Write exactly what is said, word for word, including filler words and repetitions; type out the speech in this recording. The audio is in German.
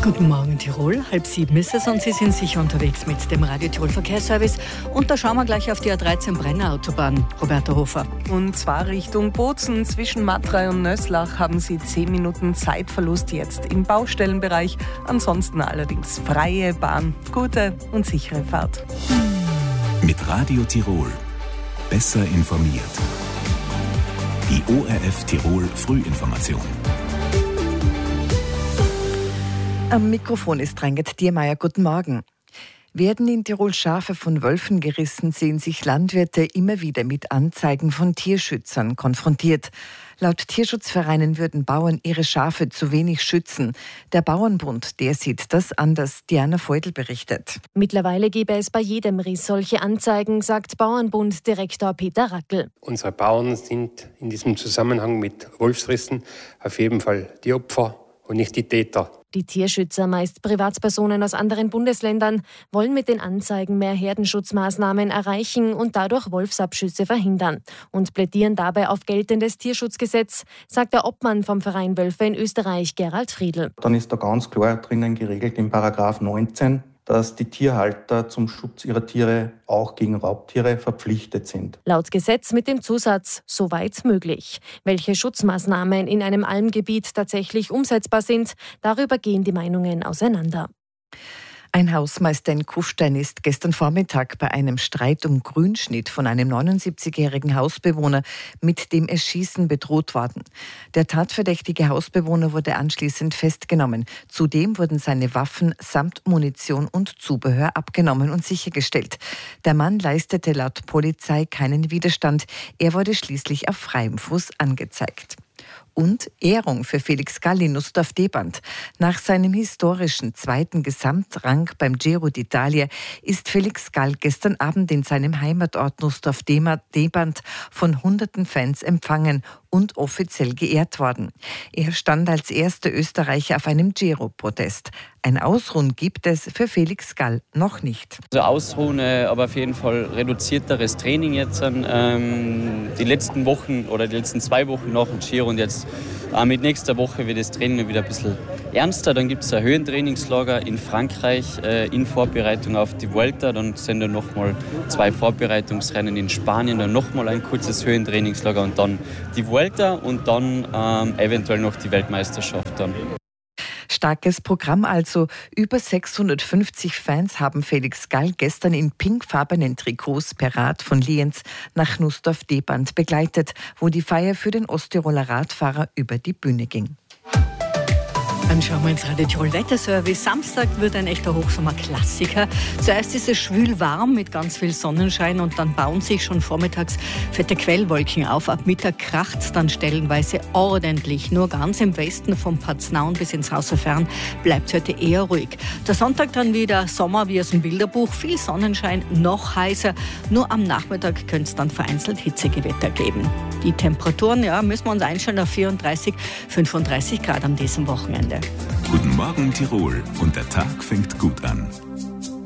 Guten Morgen Tirol, halb sieben ist es und Sie sind sicher unterwegs mit dem Radio Tirol Verkehrsservice. Und da schauen wir gleich auf die A dreizehn Brenner Autobahn. Roberta Hofer. Und zwar Richtung Bozen. Zwischen Matrei und Nöslach haben Sie zehn Minuten Zeitverlust jetzt im Baustellenbereich. Ansonsten allerdings freie Bahn. Gute und sichere Fahrt. Mit Radio Tirol. Besser informiert. Die O R F Tirol Frühinformation. Am Mikrofon ist Rangert Diermeier. Guten Morgen. Werden in Tirol Schafe von Wölfen gerissen, sehen sich Landwirte immer wieder mit Anzeigen von Tierschützern konfrontiert. Laut Tierschutzvereinen würden Bauern ihre Schafe zu wenig schützen. Der Bauernbund, der sieht das anders. Diana Feudel berichtet. Mittlerweile gebe es bei jedem Riss solche Anzeigen, sagt Bauernbund-Direktor Peter Rackel. Unsere Bauern sind in diesem Zusammenhang mit Wolfsrissen auf jeden Fall die Opfer und nicht die Täter. Die Tierschützer, meist Privatpersonen aus anderen Bundesländern, wollen mit den Anzeigen mehr Herdenschutzmaßnahmen erreichen und dadurch Wolfsabschüsse verhindern und plädieren dabei auf geltendes Tierschutzgesetz, sagt der Obmann vom Verein Wölfe in Österreich, Gerald Friedl. Dann ist da ganz klar drinnen geregelt in Paragraph neunzehn, dass die Tierhalter zum Schutz ihrer Tiere auch gegen Raubtiere verpflichtet sind. Laut Gesetz mit dem Zusatz soweit möglich. Welche Schutzmaßnahmen in einem Almgebiet tatsächlich umsetzbar sind, darüber gehen die Meinungen auseinander. Ein Hausmeister in Kufstein ist gestern Vormittag bei einem Streit um Grünschnitt von einem neunundsiebzigjährigen Hausbewohner mit dem Erschießen bedroht worden. Der tatverdächtige Hausbewohner wurde anschließend festgenommen. Zudem wurden seine Waffen samt Munition und Zubehör abgenommen und sichergestellt. Der Mann leistete laut Polizei keinen Widerstand. Er wurde schließlich auf freiem Fuß angezeigt. Und Ehrung für Felix Gall in Nussdorf-Debant. Nach seinem historischen zweiten Gesamtrang beim Giro d'Italia ist Felix Gall gestern Abend in seinem Heimatort Nussdorf-Debant von hunderten Fans empfangen und offiziell geehrt worden. Er stand als erster Österreicher auf einem Giro-Podest. Ein Ausruhen gibt es für Felix Gall noch nicht. Also Ausruhen, aber auf jeden Fall reduzierteres Training jetzt. Ähm, die letzten Wochen oder die letzten zwei Wochen nach dem Giro und jetzt äh, mit nächster Woche wird das Training wieder ein bisschen ernster. Dann gibt es ein Höhentrainingslager in Frankreich äh, in Vorbereitung auf die Vuelta. Dann sind da nochmal zwei Vorbereitungsrennen in Spanien, dann nochmal ein kurzes Höhentrainingslager und dann die Vuelta und dann ähm, eventuell noch die Weltmeisterschaft dann. Starkes Programm also. Über sechshundertfünfzig Fans haben Felix Gall gestern in pinkfarbenen Trikots per Rad von Lienz nach Nussdorf-Debant begleitet, wo die Feier für den Osttiroler Radfahrer über die Bühne ging. Dann schauen wir ins Radio Tirol Wetterservice. Samstag wird ein echter Hochsommerklassiker. Zuerst ist es schwül warm mit ganz viel Sonnenschein und dann bauen sich schon vormittags fette Quellwolken auf. Ab Mittag kracht es dann stellenweise ordentlich. Nur ganz im Westen vom Paznaun bis ins Außerfern bleibt es heute eher ruhig. Der Sonntag dann wieder Sommer wie aus dem Bilderbuch. Viel Sonnenschein, noch heißer. Nur am Nachmittag könnte es dann vereinzelt Hitzegewitter geben. Die Temperaturen, ja, müssen wir uns einstellen auf vierunddreißig, fünfunddreißig Grad an diesem Wochenende. Guten Morgen Tirol und der Tag fängt gut an.